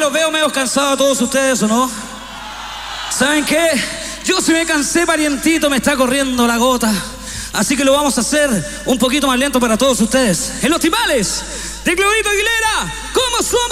los veo medio cansados a todos ustedes, ¿o no? ¿Saben qué? Yo sí me cansé, parientito, me está corriendo la gota. Así que lo vamos a hacer un poquito más lento para todos ustedes. En los timbales de Globito Aguilera, ¿cómo suena?